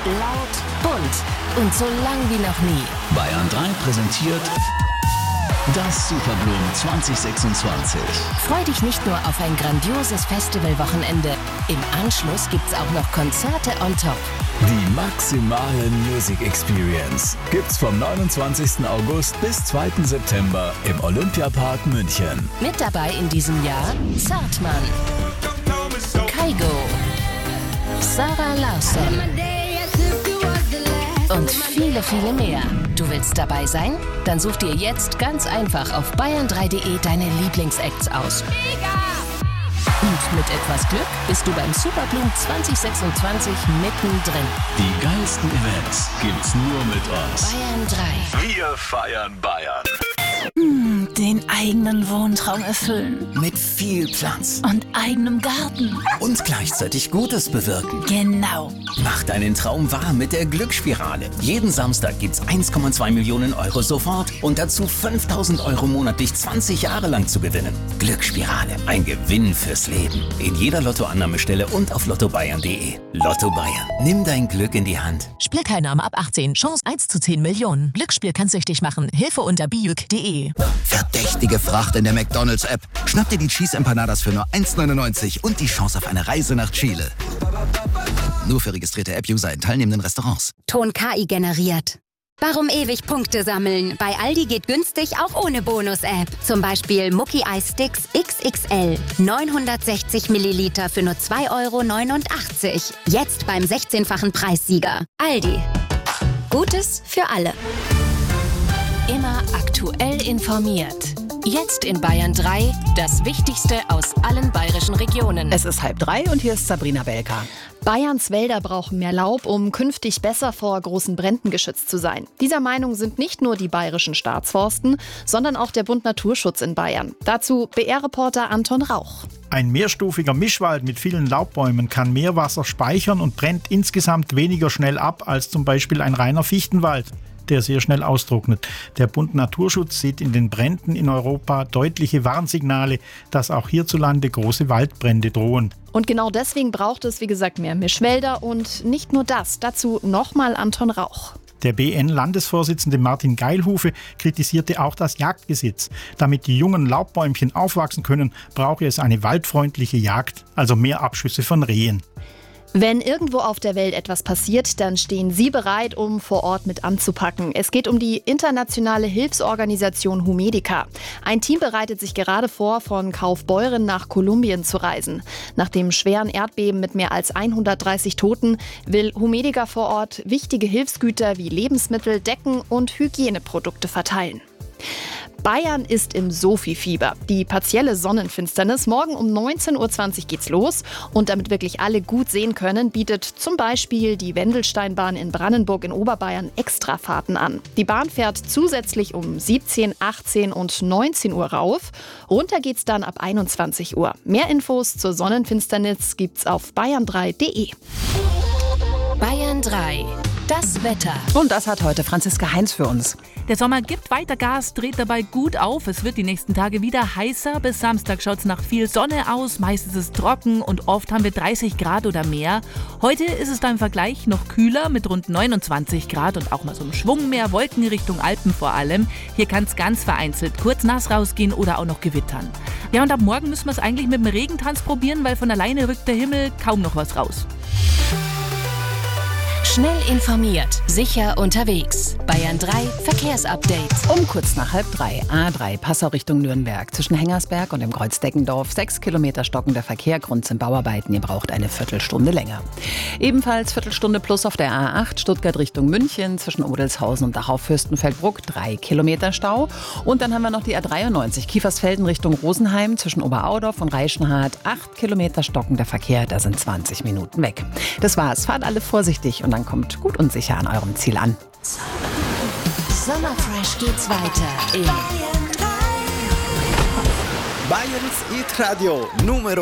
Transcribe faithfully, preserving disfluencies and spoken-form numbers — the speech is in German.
Laut, bunt und so lang wie noch nie. Bayern drei präsentiert das Superblumen zwanzig sechsundzwanzig. Freu dich nicht nur auf ein grandioses Festivalwochenende. Im Anschluss gibt's auch noch Konzerte on top. Die maximale Music Experience gibt's vom neunundzwanzigsten August bis zweiten September im Olympiapark München. Mit dabei in diesem Jahr Zartmann, Kygo, Sarah Larsson und viele, viele mehr. Du willst dabei sein? Dann such dir jetzt ganz einfach auf bayern drei punkt de deine Lieblingsacts aus. Und mit etwas Glück bist du beim Superblumen zwanzig sechsundzwanzig mittendrin. Die geilsten Events gibt's nur mit uns. Bayern drei. Wir feiern Bayern. Hm, den eigenen Wohntraum erfüllen. Mit viel Platz. Und eigenem Garten. Und gleichzeitig Gutes bewirken. Genau. Mach deinen Traum wahr mit der Glücksspirale. Jeden Samstag gibt's eins Komma zwei Millionen Euro sofort und dazu fünftausend Euro monatlich zwanzig Jahre lang zu gewinnen. Glücksspirale. Ein Gewinn fürs Leben. In jeder Lottoannahmestelle und auf lotto bayern punkt de. Lotto Bayern. Nimm dein Glück in die Hand. Spielteilnahme ab achtzehn. Chance eins zu zehn Millionen. Glücksspiel kann süchtig machen. Hilfe unter bijuk punkt de. Verdächtige Fracht in der McDonald's-App. Schnapp dir die Cheese Empanadas für nur eins neunundneunzig und die Chance auf eine Reise nach Chile. Nur für registrierte App-User in teilnehmenden Restaurants. Ton K I generiert. Warum ewig Punkte sammeln? Bei Aldi geht günstig auch ohne Bonus-App. Zum Beispiel Mucki Eis Sticks X X L. neunhundertsechzig Milliliter für nur zwei Euro neunundachtzig. Jetzt beim sechzehnfachen Preissieger. Aldi. Gutes für alle. Immer aktuell informiert. Jetzt in Bayern drei, das Wichtigste aus allen bayerischen Regionen. Es ist halb drei und hier ist Sabrina Belka. Bayerns Wälder brauchen mehr Laub, um künftig besser vor großen Bränden geschützt zu sein. Dieser Meinung sind nicht nur die bayerischen Staatsforsten, sondern auch der Bund Naturschutz in Bayern. Dazu B R-Reporter Anton Rauch. Ein mehrstufiger Mischwald mit vielen Laubbäumen kann mehr Wasser speichern und brennt insgesamt weniger schnell ab als zum Beispiel ein reiner Fichtenwald, der sehr schnell austrocknet. Der Bund Naturschutz sieht in den Bränden in Europa deutliche Warnsignale, dass auch hierzulande große Waldbrände drohen. Und genau deswegen braucht es, wie gesagt, mehr Mischwälder und nicht nur das. Dazu nochmal Anton Rauch. Der B N-Landesvorsitzende Martin Geilhufe kritisierte auch das Jagdgesetz. Damit die jungen Laubbäumchen aufwachsen können, brauche es eine waldfreundliche Jagd, also mehr Abschüsse von Rehen. Wenn irgendwo auf der Welt etwas passiert, dann stehen Sie bereit, um vor Ort mit anzupacken. Es geht um die internationale Hilfsorganisation Humedica. Ein Team bereitet sich gerade vor, von Kaufbeuren nach Kolumbien zu reisen. Nach dem schweren Erdbeben mit mehr als hundertdreißig Toten will Humedica vor Ort wichtige Hilfsgüter wie Lebensmittel, Decken und Hygieneprodukte verteilen. Bayern ist im Sophie-Fieber. Die partielle Sonnenfinsternis. Morgen um neunzehn Uhr zwanzig geht's los. Und damit wirklich alle gut sehen können, bietet zum Beispiel die Wendelsteinbahn in Brandenburg in Oberbayern Extrafahrten an. Die Bahn fährt zusätzlich um siebzehn, achtzehn und neunzehn Uhr rauf. Runter geht's dann ab einundzwanzig Uhr. Mehr Infos zur Sonnenfinsternis gibt's auf bayern drei punkt de. Bayern drei. Das Wetter. Und das hat heute Franziska Heinz für uns. Der Sommer gibt weiter Gas, dreht dabei gut auf. Es wird die nächsten Tage wieder heißer. Bis Samstag schaut es nach viel Sonne aus. Meist ist es trocken und oft haben wir dreißig Grad oder mehr. Heute ist es da im Vergleich noch kühler mit rund neunundzwanzig Grad und auch mal so ein Schwung mehr Wolken Richtung Alpen vor allem. Hier kann es ganz vereinzelt kurz nass rausgehen oder auch noch gewittern. Ja, und ab morgen müssen wir es eigentlich mit dem Regentanz probieren, weil von alleine rückt der Himmel kaum noch was raus. Schnell informiert, sicher unterwegs. Bayern drei Verkehrsupdate. Um kurz nach halb drei, A drei, Passau Richtung Nürnberg. Zwischen Hengersberg und dem Kreuz Deggendorf. Sechs Kilometer stockender Verkehr, Grund sind Bauarbeiten. Ihr braucht eine Viertelstunde länger. Ebenfalls Viertelstunde plus auf der A acht, Stuttgart Richtung München. Zwischen Odelshausen und Dachau-Fürstenfeldbruck. Drei Kilometer Stau. Und dann haben wir noch die A dreiundneunzig, Kiefersfelden Richtung Rosenheim. Zwischen Oberaudorf und Reichenhart. Acht Kilometer stockender Verkehr, da sind zwanzig Minuten weg. Das war's. Fahrt alle vorsichtig und dann kommt gut und sicher an eurem Ziel an. Sommerfresh geht's weiter in Bayerns Hit Radio Numero